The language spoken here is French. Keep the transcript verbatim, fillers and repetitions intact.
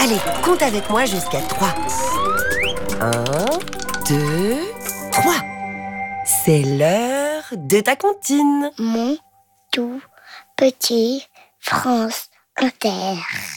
Allez, compte avec moi jusqu'à trois. Un, deux, trois. C'est l'heure de ta comptine. Mon tout petit France Inter.